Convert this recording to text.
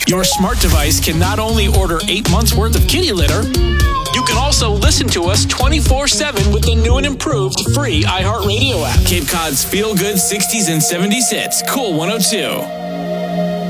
Your smart device can not only order 8 months worth of kitty litter, you can also listen to us 24/7 with the new and improved free iHeartRadio app. Cape Cod's feel-good 60s and 70s hits. Cool 102.